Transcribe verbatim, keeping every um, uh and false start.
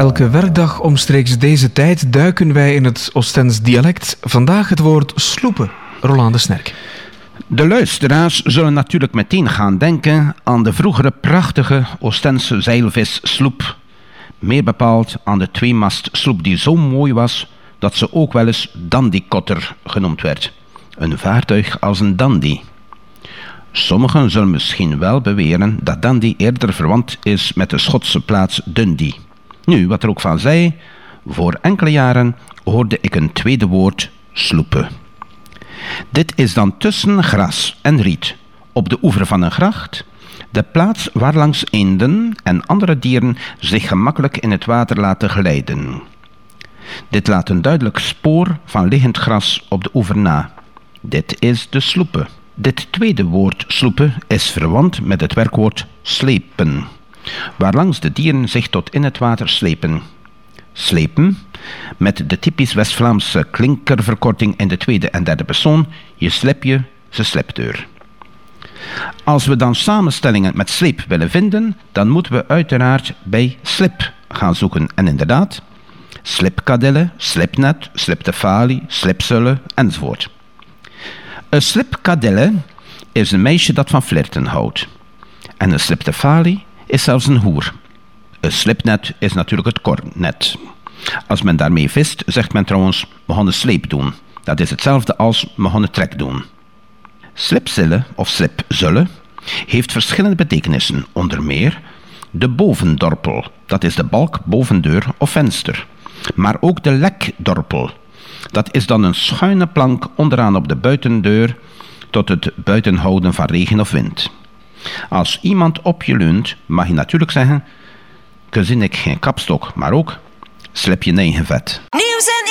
Elke werkdag omstreeks deze tijd duiken wij in het Oostends dialect. Vandaag het woord sloepen. Roland de Snerk. De luisteraars zullen natuurlijk meteen gaan denken aan de vroegere prachtige Oostense zeilvissloep. Meer bepaald aan de tweemastsloep die zo mooi was dat ze ook wel eens dandykotter genoemd werd. Een vaartuig als een dandy. Sommigen zullen misschien wel beweren dat dandy eerder verwant is met de Schotse plaats Dundee. Nu, wat er ook van zij, voor enkele jaren hoorde ik een tweede woord, sloepen. Dit is dan tussen gras en riet, op de oever van een gracht, de plaats waar langs eenden en andere dieren zich gemakkelijk in het water laten glijden. Dit laat een duidelijk spoor van liggend gras op de oever na. Dit is de sloepe. Dit tweede woord sloepen is verwant met het werkwoord slepen, waarlangs de dieren zich tot in het water slepen. Slepen, met de typisch West-Vlaamse klinkerverkorting in de tweede en derde persoon, je slep je, ze slepdeur. Als we dan samenstellingen met sleep willen vinden, dan moeten we uiteraard bij slip gaan zoeken. En inderdaad, slipkadelle, slipnet, sliptefalie, slipzulle enzovoort. Een slipkadelle is een meisje dat van flirten houdt. En een sliptefalie is zelfs een hoer. Een slipnet is natuurlijk het kornet. Als men daarmee vist, zegt men trouwens, we gaan een sleep doen. Dat is hetzelfde als, we gaan een trek doen. Slipzille of slipzulle heeft verschillende betekenissen. Onder meer de bovendorpel, dat is de balk bovendeur of venster. Maar ook de lekdorpel. Dat is dan een schuine plank onderaan op de buitendeur tot het buitenhouden van regen of wind. Als iemand op je leunt, mag je natuurlijk zeggen, gezien ik geen kapstok, maar ook slip je eigen vet. Nieuws en